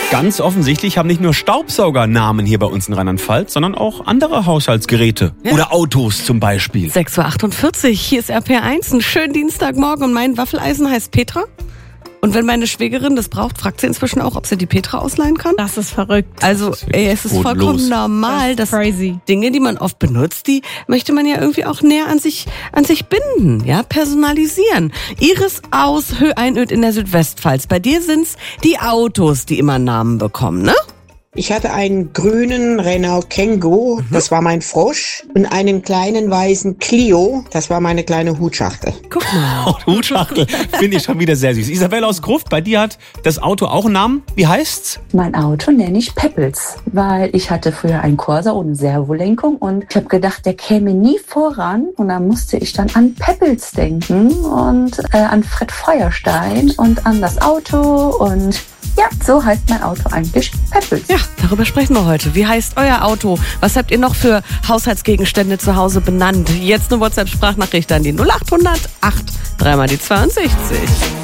Ganz offensichtlich haben nicht nur Staubsauger Namen hier bei uns in Rheinland-Pfalz, sondern auch andere Haushaltsgeräte. Ja. Oder Autos zum Beispiel. 6.48 Uhr, hier ist RPR1, einen schönen Dienstagmorgen und mein Waffeleisen heißt Petra. Und wenn meine Schwägerin das braucht, fragt sie inzwischen auch, ob sie die Petra ausleihen kann. Das ist verrückt. Also, es ist vollkommen normal, dass Dinge, die man oft benutzt, die möchte man ja irgendwie auch näher an sich binden, ja, personalisieren. Iris aus Höh-Einöd in der Südwestpfalz. Bei dir sind's die Autos, die immer Namen bekommen, ne? Ich hatte einen grünen Renault Kangoo, das war mein Frosch, und einen kleinen weißen Clio, das war meine kleine Hutschachtel. Guck mal. Hutschachtel, finde ich schon wieder sehr süß. Isabel aus Gruft, bei dir hat das Auto auch einen Namen. Wie heißt's? Mein Auto nenne ich Peppels, weil ich hatte früher einen Corsa ohne Servolenkung und ich habe gedacht, der käme nie voran und dann musste ich dann an Peppels denken und an Fred Feuerstein und an das Auto und ja, so heißt mein Auto eigentlich Peppels. Ja, darüber sprechen wir heute. Wie heißt euer Auto? Was habt ihr noch für Haushaltsgegenstände zu Hause benannt? Jetzt eine WhatsApp-Sprachnachricht an die 0800 8 3 mal die 62.